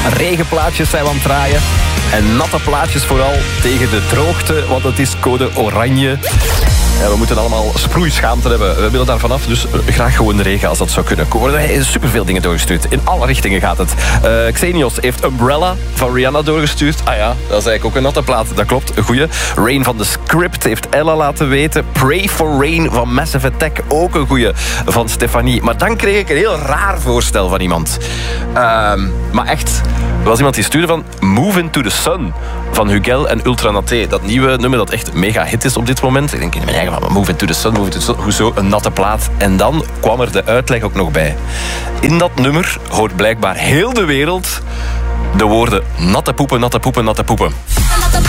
Regenplaatjes zijn we aan het draaien. En natte plaatjes vooral tegen de droogte, want het is code oranje. Ja, we moeten allemaal sproeischaamte hebben. We willen daar vanaf, dus graag gewoon regen als dat zou kunnen. Er worden superveel dingen doorgestuurd. In alle richtingen gaat het. Xenios heeft Umbrella van Rihanna doorgestuurd. Ah ja, dat is eigenlijk ook een natte plaat. Dat klopt, een goeie. Rain van The Script heeft Ella laten weten. Pray for Rain van Massive Attack, ook een goeie van Stefanie. Maar dan kreeg ik een heel raar voorstel van iemand. Maar echt, er was iemand die stuurde van Move Into The Sun van Hugel en Ultranaté. Dat nieuwe nummer dat echt mega hit is op dit moment. Ik denk in mijn eigen van Move Into The Sun, Move Into The Sun. Hoezo een natte plaat? En dan kwam er de uitleg ook nog bij. In dat nummer hoort blijkbaar heel de wereld de woorden natte poepen, natte poepen, natte poepen.